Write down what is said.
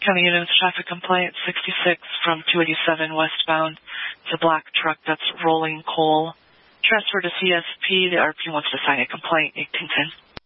County units, traffic complaint 66 from 287 westbound. It's a black truck that's rolling coal. Transfer to CSP. The RP wants to sign a complaint, 1810.